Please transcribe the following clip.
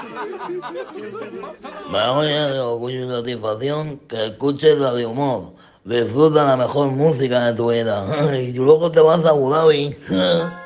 Vamos ya de orgullo y satisfacción que escuches la de humor. Disfruta la mejor música de tu vida. Y luego te vas a Abu Dhabi.